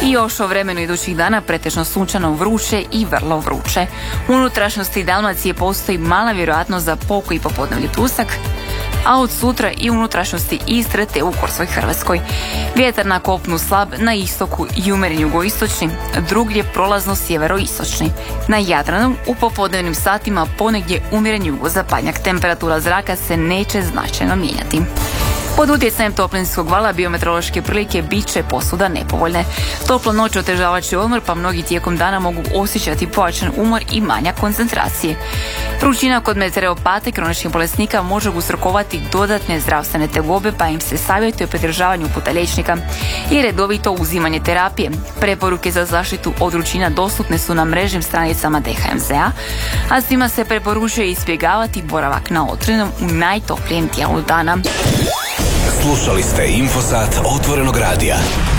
I još o vremenu idućih dana pretežno sunčano, vruće i vrlo vruće. U unutrašnjosti Dalmacije postoji mala vjerojatnost za pokoji popodnevni pljusak, a od sutra i unutrašnjosti Istre te u Korskoj Hrvatskoj. Vjetar na kopnu slab, na istoku i umjeren jugoistočni, drugdje prolazno sjeveroistočni. Na Jadranu u popodnevnim satima ponegdje umjeren jugozapadnjak. Temperatura zraka se neće značajno mijenjati. Pod utjecajem toplinskog vala biometeorološke prilike bit će posvuda nepovoljne. Toplo noć otežavat će odmor, pa mnogi tijekom dana mogu osjećati pojačan umor i manja koncentracije. Vrućina kod meteoropata i kroničnih bolesnika može uzrokovati dodatne zdravstvene tegobe, pa im se savjetuje o pridržavanju puta liječnika i redovito uzimanje terapije. Preporuke za zaštitu od vrućina dostupne su na mrežnim stranicama DHMZ-a, a svima se preporučuje izbjegavati boravak na otvorenom u najtoplijem dijelu dana. Slušali ste Infosat Otvorenog radija.